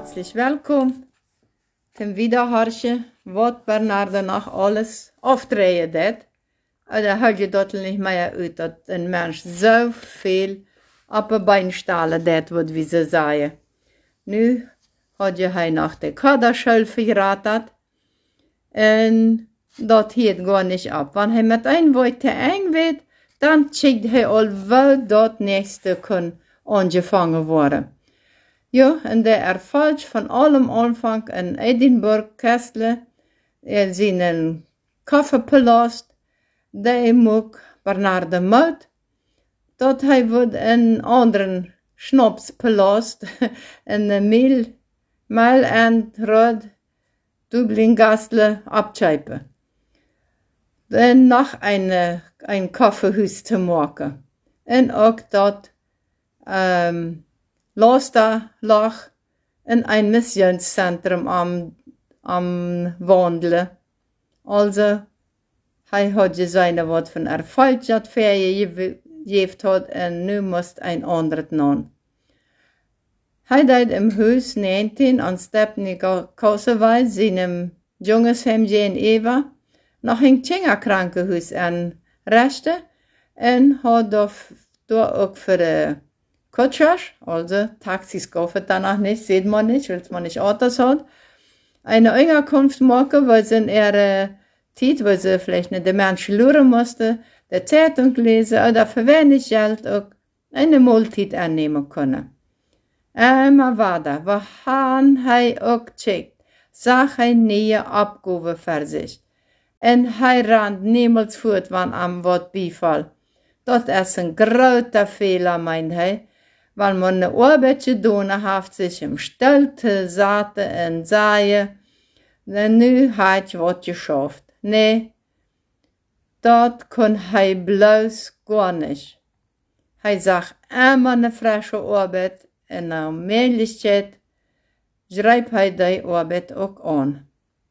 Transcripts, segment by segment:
herzlich willkommen zum Wiederhorchen, was Bernardo noch alles aufdrehen hat. Da hört je dort nicht mehr aus, dass ein Mensch so viel auf die Beine stellen hat, wie sie sagen. Nu hat je noch die Kaderschule verraten und das hielt gar nicht ab. Wenn er mit einem Wort zu eng wird, dann checkt er all, wo das nächste kann angefangen worden. Ja, und der Erfolg von allem Anfang in Edinburgh Castle, seinen Kaffeepalast, der mag Bernardo Mout, dat hij wordt een anderen Schnapspalast in de Mile and Road Dublin Gastle abscheipen. Dan nog een Kaffeehuis te maken. En ook dat Laster lag in een missionscentrum am wandelen. Also, hij had je zijn wat van Erfolg dat gegeven had en nu moest een ander naam. Hij deed im huis 19 aan Stepney Castle, seinem Jungsheim in Eva, nog een kinderkrankenhuis aan rechten en had daar ook voor de Kutschers, also Taxis kaufen danach nicht, sieht man nicht, weil man nicht Autos hat, eine Unterkunft machen, weil sie in ihrer Zeit, weil sie vielleicht nicht die Menschen luren musste, die Zeitung lesen oder für wenig Geld auch eine Mahlzeit annehmen können. Immer weiter, wo hij auch checkt, sag hij nie Abgabe für sich. Und hij rannt niemals fort, wann am Wort bifall. Das ist ein großer Fehler, meint hij, weil man eine Arbeit getan hat, sich im Stellte, Saate und Säie, und nu hat was geschafft. Nee, das kann hij bloß gar nicht. Hij sagt immer eine frische Arbeit, und nach Möglichkeit schreibt hij die Arbeit auch an.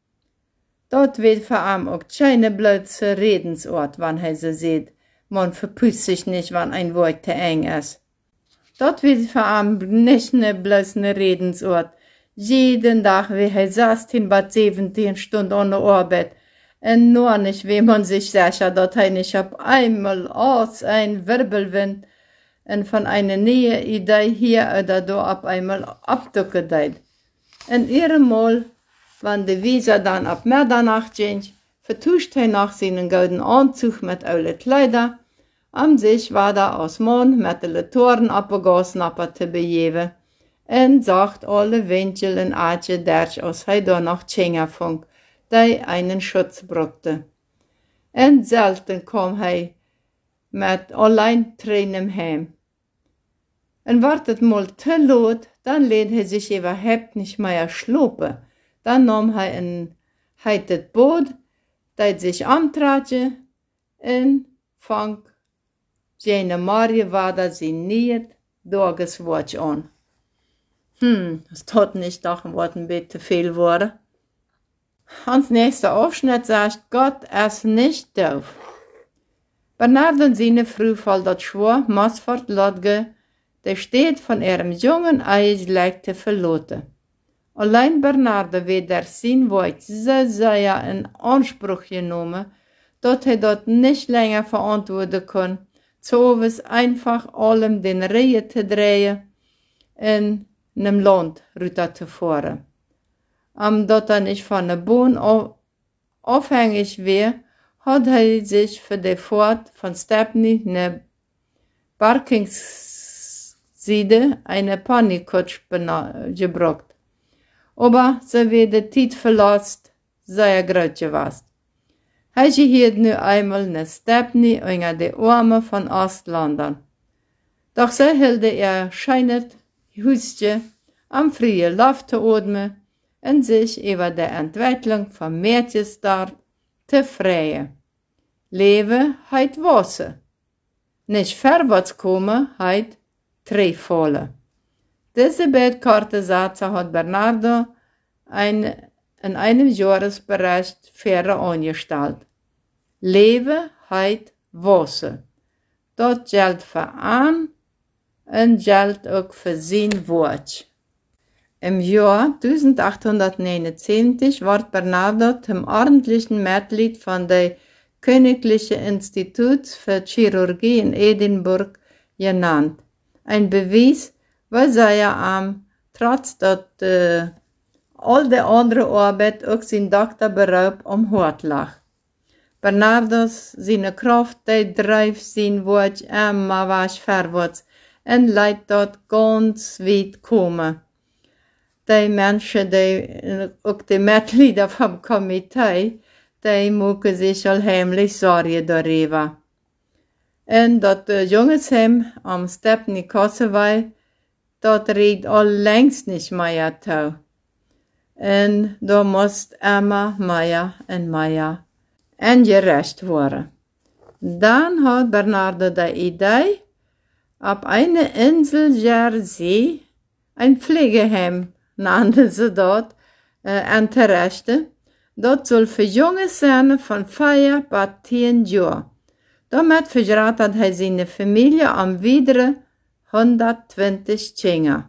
Das wird für ihn auch keine bloße Redensort, wenn er so sieht, man verputzt sich nicht, wenn ein Wort zu eng ist. Dat wird für ihn nicht bloß eine Redensort. Jeden Tag, wie er 16 bis 17 Stunden an der Arbeit. Und nur nicht, wie man sich sicher, dass er nicht auf einmal aus ein Wirbelwind und von einer neuen Idee hier oder da auf einmal abducken wird. Und einmal, wenn die Visa dann ab Mitternacht ging, vertuscht er nach seinen goldenen Anzug mit allen Kleidern. Am sich war da aus Mann mit den Toren abgegasnapper zu begeben und sagt alle Winkel und Aatje derch aus hij da noch Tschingerfunk, die einen Schutz brachte. Und selten kam hij mit allein Tränen heim. Und wartet mal zu laut, dann lädt er sich überhaupt nicht mehr schlopen. Dann nahm hij ein heites Boot, dat sich amtratje und fang Jene Marie war da sie niet doorgeswatcht an. Es tot nicht doch ein bisschen viel wurde. Ans nächster Aufschnitt sagt Gott es nicht doof. Bernardo und seine Frau fällt das schwor, Masfort Lodge, der steht von ihrem jungen Eis legte verloten. Allein Bernardo wird der sein Wort so sehr in Anspruch genommen, dass er dort nicht länger verantworten kann, so es einfach allem den Reihe zu drehen in einem Land runter zu fahren. Dort er nicht von der Bahn abhängig war, hat er sich für die Fahrt von Stepney eine Parkingsseite eine Panikkutsch gebracht. Aber so wie die Zeit verlässt, sei groß gewesen. Hij hielt nu einmal ne Stepney unter die Arme von Ostlandern. Doch so hielt scheinet Hüstje am frühen Luft zu atmen und sich über die Entwicklung von Mädchens dort zu freuen. Leben heit Wasser. Nicht vorwärts kommen heit Trefallen. Diese beiden kurze Sätze hat Bernardo in einem Jahresbericht fairer angestellt. Leben heit Wasser. Das gilt für ihn und gilt auch für sein Wort. Im Jahr 1879 wird Bernardo zum ordentlichen Mitglied von der Königlichen Institut für Chirurgie in Edinburgh genannt. Ein Beweis, weil er trotz dass all der andere Arbeit auch sein Doktorberuf umhört lag. Bernardos seine Kraft, die Drive sein Wort immer was vorwärts und leidt dort ganz weit kommen. Die Menschen, die auch die Mitglieder vom Komitee, die machen sich allheimlich Sorgen darüber. Und dat Jungsheim am Stepney Kossewei, dat redt all längst nicht mehr tau. Und da muss immer mehr und mehr angerecht worden. Dann hat Bernardo die Idee, auf einer Insel Jersey ein Pflegeheim, nannten sie dort, anzurichten. Dort soll für Junge sein von 4 bis 10 Jahren. Damit verratet er seine Familie am wieder 120 Kinder.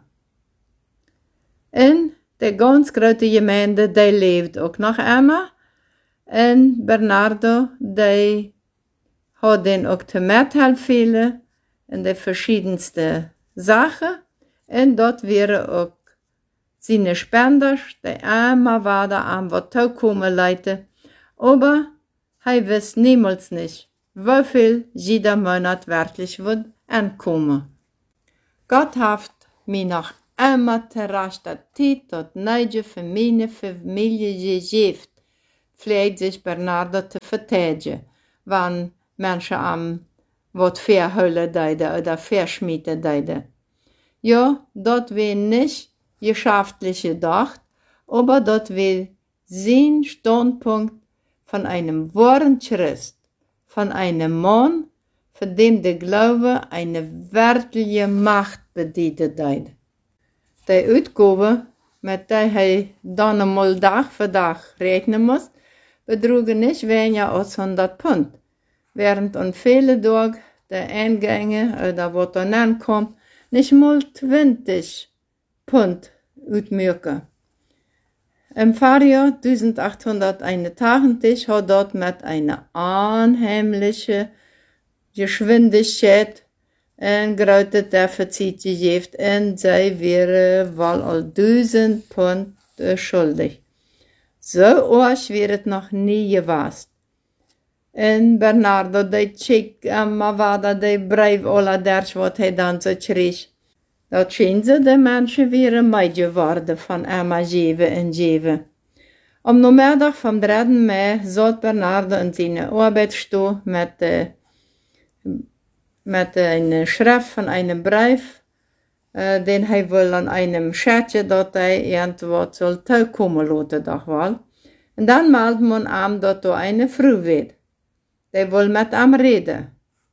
Und die ganz große Gemeinde, die lebt auch noch immer. Und Bernardo, die hat den auch mithelfen in die verschiedensten Sachen. Und dort wäre auch seine Spender, die immer weiter am was kommen leiten. Aber er weiß niemals nicht, wie viel jeder Monat wirklich wird ankommen. Gott hat mir noch immer terrascht Zeit dort neue für meine Familie gegeben, pflegt sich Bernardo zu verteidigen, wenn Menschen am was verhüllen deiden oder verschmieden deiden. Ja, dort wird nicht geschäftlich gedacht, aber dort wird sein Standpunkt von einem wahren Christ, von einem Mann, für den der Glaube eine wirkliche Macht bedeutet hat. Die Ausgabe, mit der er dann einmal Tag für Tag rechnen muss, betrugen nicht weniger als 100 Pfund, während an viele Tage die Eingänge oder was dann ankommt, nicht mal 20 Pfund ausmachen. Im Fahrjahr 1881 hat dort mit einer unheimlichen Geschwindigkeit ein großes Defizit gegeben und sie wäre wohl all 1000 Pfund schuldig. So arg wird es noch nie gewesen. Und Bernardo, der schick immer weiter, der Brief aller das, was er dann so schrieb. Dat schien ze de Menschen weer meid geworden van immer geven en geven. Am Nachmittag vom 3. Mai zat Bernardo in seine Arbeitsstuhl mit einer Schrift von einem Brief, den er wohl an einem Schätzchen, dat er irgendwas soll zukommen lassen, doch wohl. Und dann meldet man ihm, dass da eine Frau wird. Die will mit ihm reden.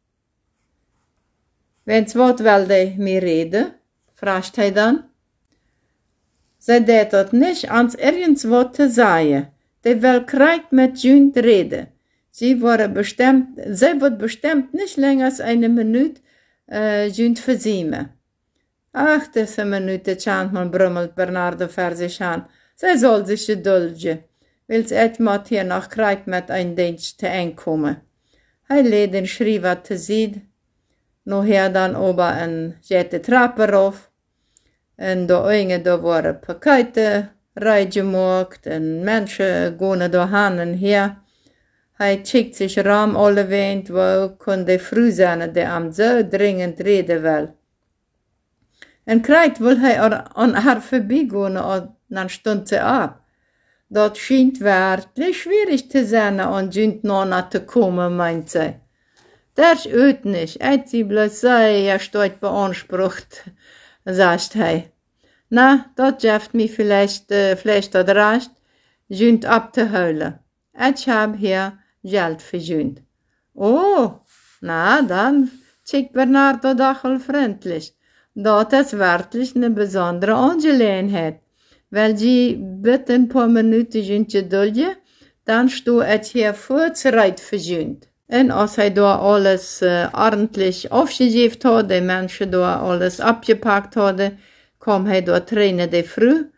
Wenn's wat will die mir reden? Fragt er dann. Sie det dat nicht, ans irgendwas zu sagen. Die will kriegt mit Jünd reden. Sie wird bestimmt nicht länger als eine Minute Jünd versiemen. Ach, das ist eine Minute, chant man brummelt Bernardo für sich an. Sie soll sich gedulden, weil sie etwas hier noch kriegt mit ein Dienst zu einkommen. Er lädt den Schreiber zu sehen, nachher dann oben eine jette Treppe rauf. Und da waren Pakete reingemacht und Menschen gehen da hin und her. Er schickt sich rum alle Wind, wo kann die Frau sein, die am so dringend reden will. Und kriegt will er an haar vorbeigehen und dann stund sie ab. Das scheint wirklich schwierig zu sein, an Jünd noch zu kommen, meint sie. Das ist nicht, sie bloß sei, steht beansprucht, sagt er. Na, das schafft mich vielleicht das Recht, Jünd abzuholen. Ich habe hier Geld für Jünd. Oh, na, dann schickt Bernardo doch freundlich. Das ist wirklich eine besondere Angelegenheit. Weil sie bitte ein paar Minuten Jünd gedulden, dann stehe ich hier vorzureiten für Jünd. Und als er da alles ordentlich aufgegeben hat, die Menschen da alles abgepackt haben, kam er da rein, die Früh,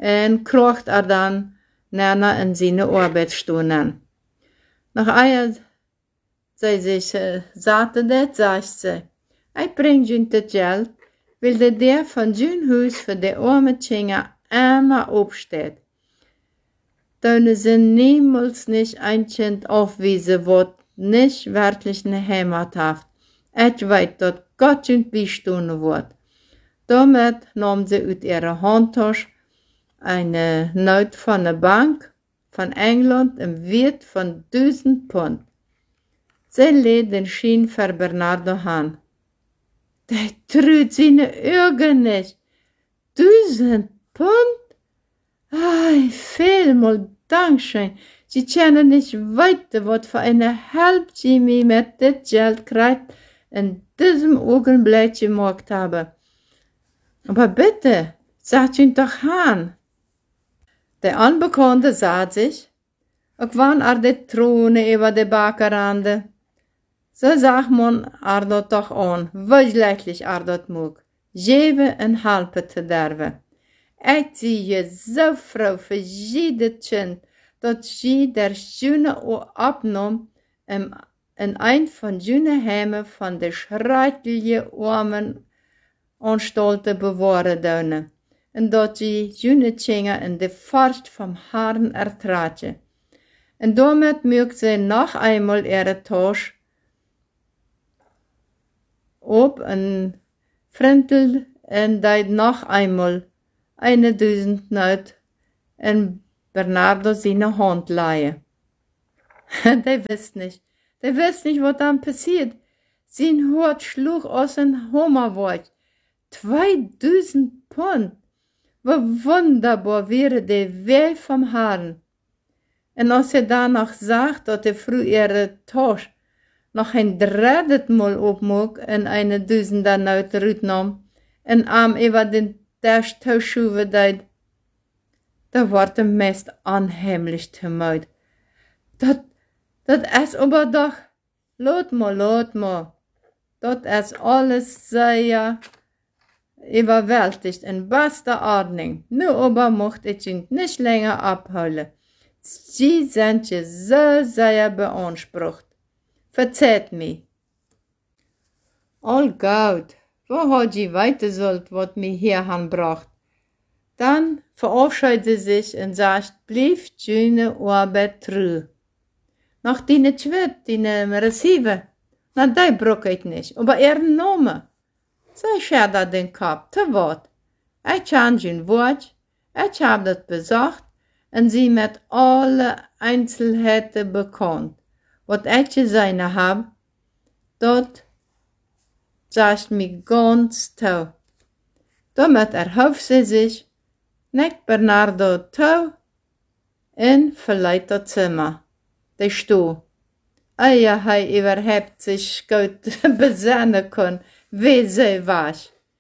en krocht dan Nana in seine Arbeitsstunden. Nach einer sie sich sagte das, sagt sie, ich bring jün das Geld, weil der von jün Haus für die arme Kinder immer aufsteht. Dann sind niemals nicht ein Kind aufwiesen, was nicht wirklich eine Heimat hat. Ich weiß, dass Gott jün beistehen wird. Damit nahm sie aus ihrer Handtasche eine Note von der Bank von England im Wert von 1000 Pfund. Sie lädt den Schein für Bernardo an. Der traut seine Augen nicht. 1000 Pfund? Ai, vielmal Dankeschön. Sie können nicht weiter, was für eine Help sie mir mit dem Geld kriegt, in diesem Augenblick gemacht habe. Aber bitte, sagt ihn doch an. Der Unbekannte sah sich, auch wann die Throne über die Backerande. So sagt man dort doch an, wirklich dort mag, geben und helpen zu dürfen. Ich sehe so froh für jedes Kind, dass sie der schöne abnahm, in ein von jenen Heimen von der schrecklichen armen Anstalten bewahren dürfen. Und dat sie jene Kinder in de Forst vom Herrn ertraten. Und damit mögt sie noch einmal ihre Tasche ob ein Frentel und deit noch einmal 1000 Note in Bernardo seine Hand leihe. Der wisst nicht, was dann passiert. Sein Hort schlug aus dem Hummerwort. 2000 Pfund. Wie wunderbar wäre der Weg vom Herrn. Und als er danach sagt, dass er früh ihre Tasche noch ein drittes Mal aufmog und eine 1000er Note rausnahm und arm über den Tisch Tauschschuhe deit, da ward er meist unheimlich zumut. Dat is aber doch, lot mal. Dat is alles sehr überwältigt in bester Ordnung. Nur aber mocht ich ihn nicht länger abholen. Sie sind ja so sehr beansprucht. Verzeiht mir. All gut, wo hat sie weiter sollt, wat mir hier anbracht? Dann verabschiedet sie sich und sagt, blieb schöne Arbeit treu. Nach deine Schwert, deine Receiver, na die brauch ich nicht, aber ihren Namen. Sie schert den Kopf, zu wat? Ich habe ein Wort, ich hab das besorgt und sie mit alle Einzelheiten bekannt. Was ich gesehen hab, dort sagt mir ganz toll. Damit erhofft sie sich, neckt Bernardo toll in verleiht das Zimmer, der Stuhl. Ja, er überhaupt sich gut besinnen kann, wie sie war.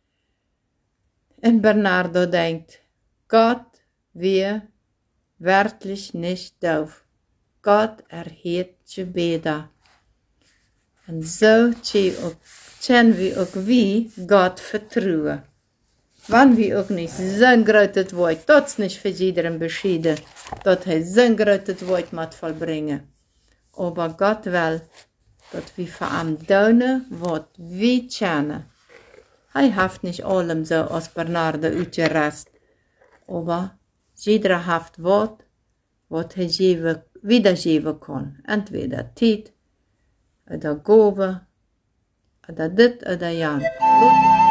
Und Bernardo denkt, Gott wir wirklich nicht doof. Gott erhört Gebete. Und so können wir auch wie Gott vertrauen. Wenn wir auch nicht so ein großes Wort, das nicht für jeden beschieden, dass er so ein großes Wort mit vollbringen. Aber Gott will, dass wir für ihn tun, was wir kennen. Er hat nicht allem so als Bernardo ausgerast, aber jeder hat was er wiedergeben kann. Entweder Zeit, oder Gabe, oder dit, oder jan.